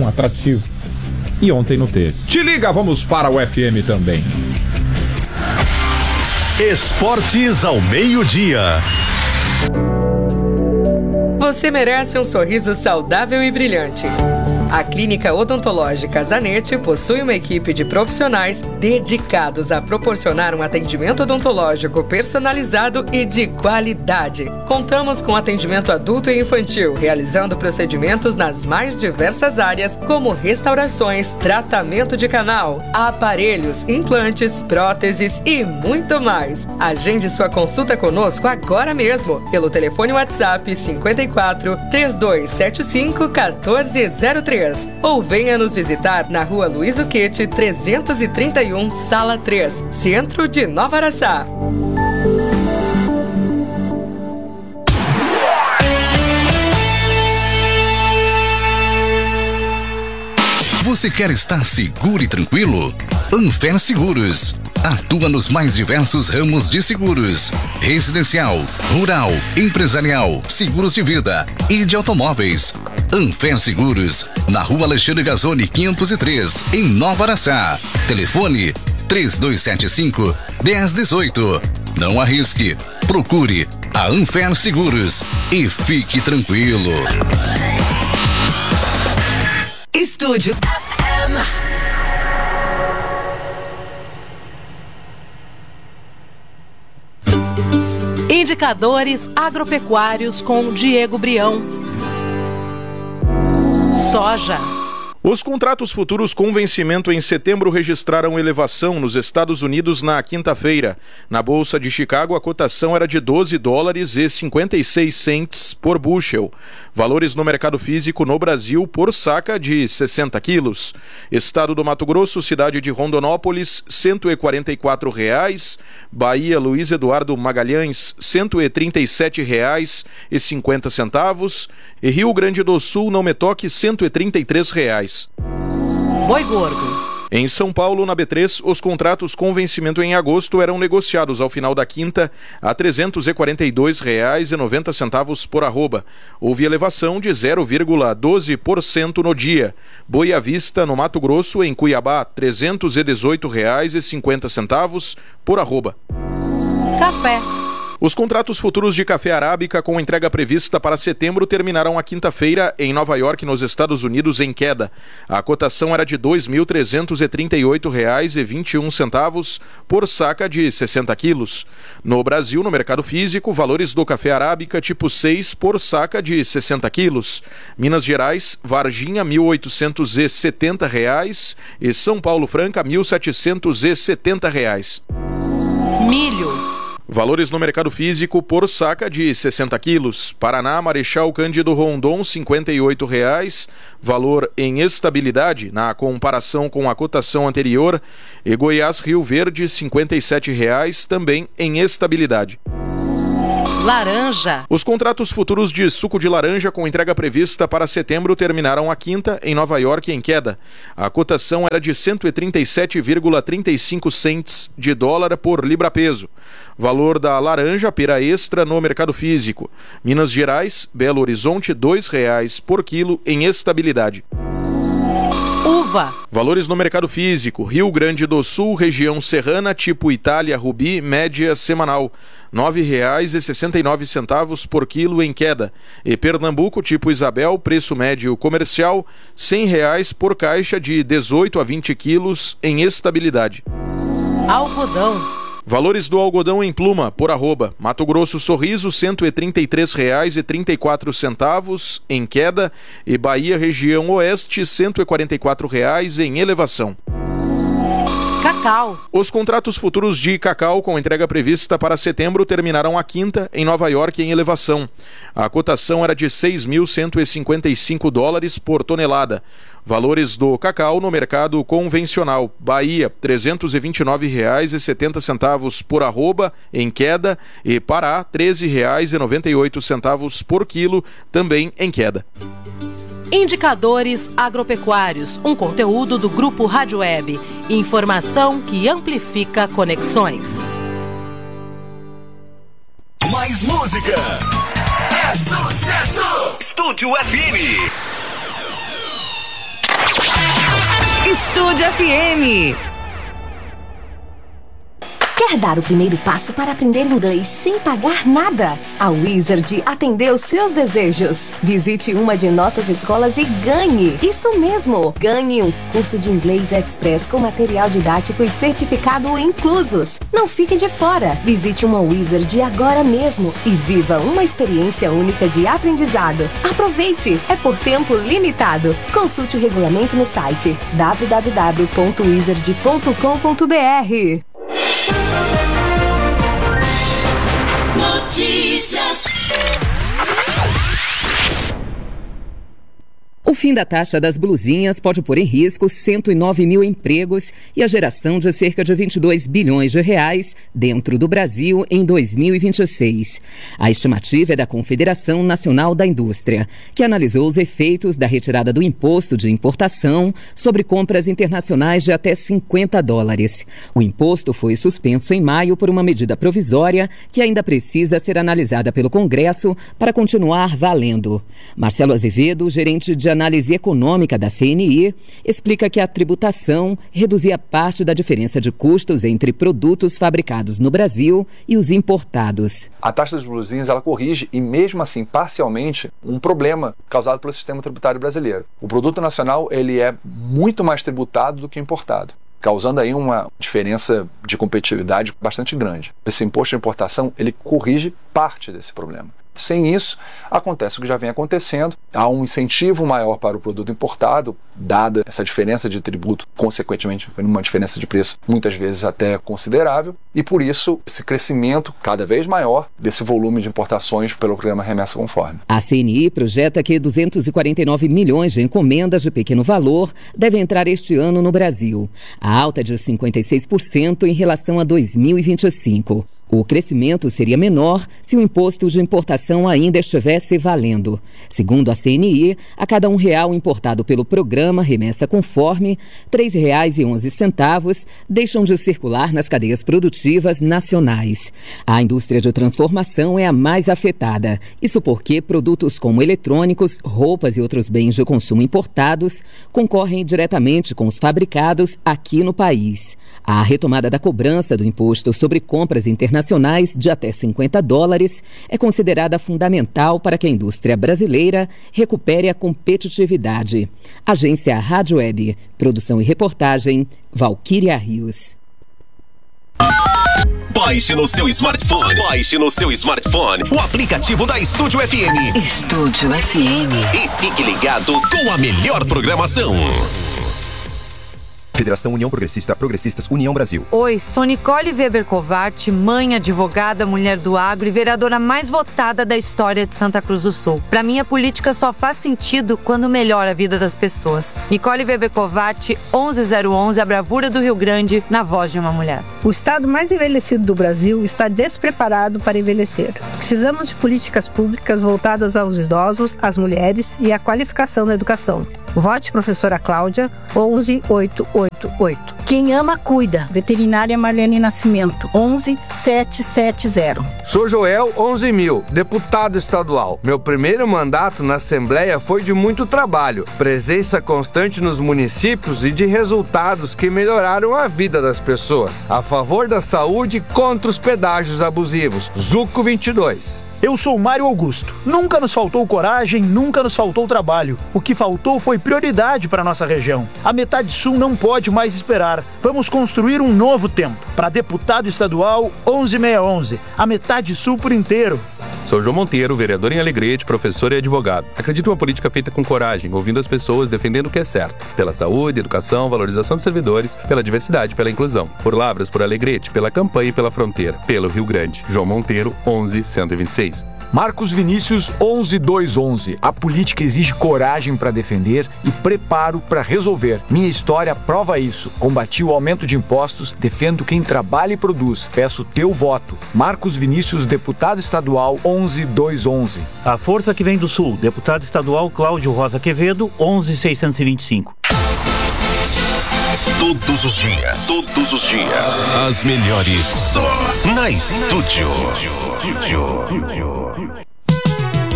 atrativo. E ontem não teve. Te liga, vamos para o FM também. Esportes ao meio-dia. Você merece um sorriso saudável e brilhante. A Clínica Odontológica Zanetti possui uma equipe de profissionais dedicados a proporcionar um atendimento odontológico personalizado e de qualidade. Contamos com atendimento adulto e infantil, realizando procedimentos nas mais diversas áreas, como restaurações, tratamento de canal, aparelhos, implantes, próteses e muito mais. Agende sua consulta conosco agora mesmo, pelo telefone WhatsApp 54 3275 1403. Ou venha nos visitar na Rua Luiz Uquete, 331, Sala 3, Centro de Nova Araçá. Você quer estar seguro e tranquilo? Anfer Seguros atua nos mais diversos ramos de seguros: residencial, rural, empresarial, seguros de vida e de automóveis. Anfer Seguros, na Rua Alexandre Gazzoni 503, em Nova Araçá. Telefone 3275-1018. Não arrisque, procure a Anfer Seguros e fique tranquilo. Estúdio FM. Indicadores agropecuários com Diego Brião. Soja. Os contratos futuros com vencimento em setembro registraram elevação nos Estados Unidos na quinta-feira. Na Bolsa de Chicago, a cotação era de $12,56 por bushel. Valores no mercado físico no Brasil por saca de 60 quilos. Estado do Mato Grosso, cidade de Rondonópolis, R$ 144,00. Bahia, Luiz Eduardo Magalhães, R$ 137,50. E Rio Grande do Sul, Não Me Toque, R$ 133,00. Boi gordo. Em São Paulo, na B3, os contratos com vencimento em agosto eram negociados ao final da quinta a R$ 342,90 por arroba. Houve elevação de 0,12% no dia. Boi à vista, no Mato Grosso, em Cuiabá, R$ 318,50 por arroba. Café. Os contratos futuros de café arábica com entrega prevista para setembro terminaram a quinta-feira em Nova York, nos Estados Unidos, em queda. A cotação era de R$ 2.338,21 por saca de 60 quilos. No Brasil, no mercado físico, valores do café arábica tipo 6 por saca de 60 quilos. Minas Gerais, Varginha, R$ 1.870 e São Paulo Franca, R$ 1.770. Milho. Valores no mercado físico por saca de 60 quilos. Paraná, Marechal Cândido Rondon, R$ 58,00. Valor em estabilidade na comparação com a cotação anterior. E Goiás, Rio Verde, R$ 57,00, também em estabilidade. Laranja. Os contratos futuros de suco de laranja com entrega prevista para setembro terminaram a quinta em Nova York em queda. A cotação era de 137,35 cents de dólar por libra-peso. Valor da laranja pera extra no mercado físico. Minas Gerais, Belo Horizonte, R$ 2,00 por quilo em estabilidade. Uva. Valores no mercado físico: Rio Grande do Sul, região serrana, tipo Itália Rubi, média semanal, R$ 9,69 por quilo em queda. E Pernambuco, tipo Isabel, preço médio comercial, R$ 100,00 por caixa de 18 a 20 quilos em estabilidade. Algodão. Valores do algodão em pluma, por arroba. Mato Grosso Sorriso, R$ 133,34 em queda. E Bahia, região oeste, R$ 144,00 em elevação. Cacau. Os contratos futuros de cacau com entrega prevista para setembro terminaram a quinta em Nova York em elevação. A cotação era de $6.155 por tonelada. Valores do cacau no mercado convencional: Bahia, R$ 329,70 por arroba em queda, e Pará, R$ 13,98 por quilo, também em queda. Indicadores agropecuários, um conteúdo do Grupo Rádio Web. Informação que amplifica conexões. Mais música. É sucesso. Estúdio FM. Estúdio FM. Quer dar o primeiro passo para aprender inglês sem pagar nada? A Wizard atendeu seus desejos. Visite uma de nossas escolas e ganhe! Isso mesmo! Ganhe um curso de inglês express com material didático e certificado inclusos. Não fique de fora! Visite uma Wizard agora mesmo e viva uma experiência única de aprendizado. Aproveite! É por tempo limitado. Consulte o regulamento no site www.wizard.com.br. Notícias. O fim da taxa das blusinhas pode pôr em risco 109 mil empregos e a geração de cerca de 22 bilhões de reais dentro do Brasil em 2026. A estimativa é da Confederação Nacional da Indústria, que analisou os efeitos da retirada do imposto de importação sobre compras internacionais de até $50. O imposto foi suspenso em maio por uma medida provisória que ainda precisa ser analisada pelo Congresso para continuar valendo. Marcelo Azevedo, gerente de análise econômica da CNI, explica que a tributação reduzia parte da diferença de custos entre produtos fabricados no Brasil e os importados. A taxa das blusinhas, ela corrige, e mesmo assim, parcialmente, um problema causado pelo sistema tributário brasileiro. O produto nacional, ele é muito mais tributado do que importado, causando aí uma diferença de competitividade bastante grande. Esse imposto de importação, ele corrige parte desse problema. Sem isso, acontece o que já vem acontecendo, há um incentivo maior para o produto importado, dada essa diferença de tributo, consequentemente uma diferença de preço muitas vezes até considerável, e por isso esse crescimento cada vez maior desse volume de importações pelo programa Remessa Conforme. A CNI projeta que 249 milhões de encomendas de pequeno valor devem entrar este ano no Brasil, a alta de 56% em relação a 2025. O crescimento seria menor se o imposto de importação ainda estivesse valendo. Segundo a CNI, a cada R$1 importado pelo programa Remessa Conforme, R$ 3,11 deixam de circular nas cadeias produtivas nacionais. A indústria de transformação é a mais afetada. Isso porque produtos como eletrônicos, roupas e outros bens de consumo importados concorrem diretamente com os fabricados aqui no país. A retomada da cobrança do imposto sobre compras internacionais de até $50 é considerada fundamental para que a indústria brasileira recupere a competitividade. Agência Rádio Web, produção e reportagem, Valquíria Rios. Baixe no seu smartphone. Baixe no seu smartphone o aplicativo da Estúdio FM. Estúdio FM. E fique ligado com a melhor programação. Federação União Progressista, Progressistas União Brasil. Oi, sou Nicole Weber Covart, mãe, advogada, mulher do agro e vereadora mais votada da história de Santa Cruz do Sul. Pra mim, a política só faz sentido quando melhora a vida das pessoas. Nicole Weber Covart, 11011, a bravura do Rio Grande, na voz de uma mulher. O estado mais envelhecido do Brasil está despreparado para envelhecer. Precisamos de políticas públicas voltadas aos idosos, às mulheres e à qualificação da educação. Vote Professora Cláudia, 11888. Quem ama, cuida. Veterinária Marlene Nascimento, 11770. Sou Joel 11.000, deputado estadual. Meu primeiro mandato na Assembleia foi de muito trabalho, presença constante nos municípios e de resultados que melhoraram a vida das pessoas. A favor da saúde, contra os pedágios abusivos. Zuco 22. Eu sou Mário Augusto. Nunca nos faltou coragem, nunca nos faltou trabalho. O que faltou foi prioridade para nossa região. A metade sul não pode mais esperar. Vamos construir um novo tempo. Para deputado estadual, 11611. A metade sul por inteiro. Sou João Monteiro, vereador em Alegrete, professor e advogado. Acredito em uma política feita com coragem, ouvindo as pessoas, defendendo o que é certo. Pela saúde, educação, valorização dos servidores, pela diversidade, pela inclusão. Por Lavras, por Alegrete, pela campanha e pela fronteira. Pelo Rio Grande. João Monteiro, 11126. Marcos Vinícius, 11211. A política exige coragem para defender e preparo para resolver. Minha história prova isso. Combati o aumento de impostos, defendo quem trabalha e produz. Peço teu voto. Marcos Vinícius, deputado estadual, 11211. A força que vem do Sul, deputado estadual Cláudio Rosa Quevedo, 11625. Todos os dias, as melhores só na Estúdio.